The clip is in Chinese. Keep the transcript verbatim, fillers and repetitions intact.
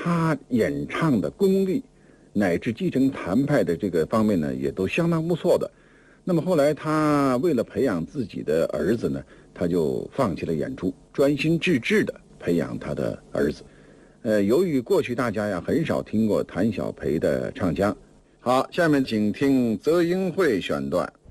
他演唱的功力乃至继承谭派的这个方面呢，也都相当不错的。那么后来他为了培养自己的儿子呢，他就放弃了演出，专心致志的培养他的儿子。呃，由于过去大家呀很少听过谭小培的唱腔，好，下面请听泽英会选段。